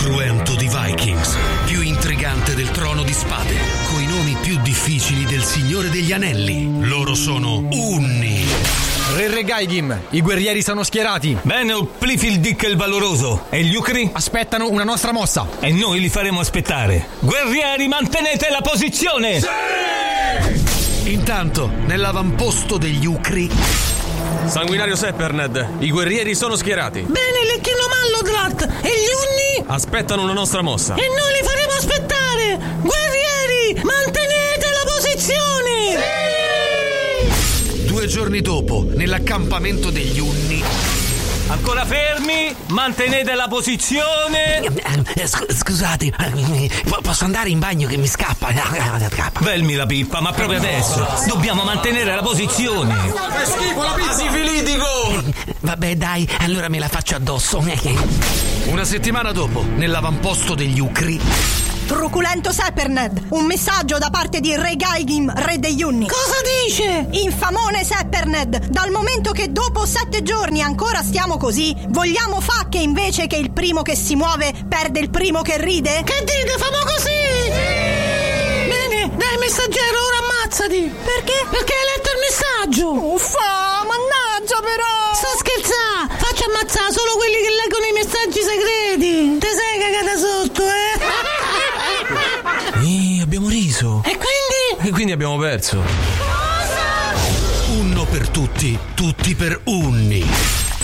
cruento di Vikings, più intrigante del Trono di Spade, coi nomi più difficili del Signore degli Anelli. Loro sono Unni. Re Regaigim, i guerrieri sono schierati. Bene, Plifil Dick il valoroso. E gli Ucri? Aspettano una nostra mossa. E noi li faremo aspettare. Guerrieri, mantenete la posizione! Sì! Intanto, nell'avamposto degli Ucri... Sanguinario Sepperned, i guerrieri sono schierati. Bene, Lecchino Mallodrat. E gli Unni? Aspettano una nostra mossa. E noi li faremo aspettare. Guerrieri, mantenete la posizione! Sì! 2 giorni dopo, nell'accampamento degli Unni... Ancora fermi? Mantenete la posizione. Scusate, posso andare in bagno che mi scappa? Velmi la pippa, ma proprio adesso. Dobbiamo mantenere la posizione. Che schifo la pizza sifilitico! Vabbè, dai, allora me la faccio addosso. Una settimana dopo, nell'avamposto degli Ucri... Truculento Sepperned, un messaggio da parte di Regaigim, re degli Unni. Cosa dice? Infamone Sepperned, dal momento che dopo 7 giorni ancora stiamo così, vogliamo fa che invece che il primo che si muove perde il primo che ride? Che dite, famo così? Bene, dai messaggero, ora ammazzati. Perché? Perché hai letto il messaggio. Uffa, mannaggia però. Sto scherzando, faccio ammazzare solo quelli che leggono i messaggi segreti. Te sei cagata sotto, Abbiamo riso. E quindi? E quindi abbiamo perso. Uno per tutti, tutti per Unni.